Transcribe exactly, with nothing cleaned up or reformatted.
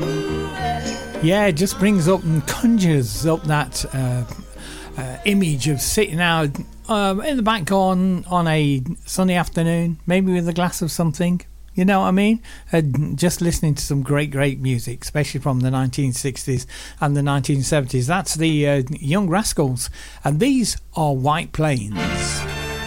Yeah, it just brings up and conjures up that uh, uh, image of sitting out um, in the back on on a sunny afternoon, maybe with a glass of something. You know what I mean? Uh, just listening to some great, great music, especially from the nineteen sixties and the nineteen seventies. That's the uh, Young Rascals, and these are White Plains.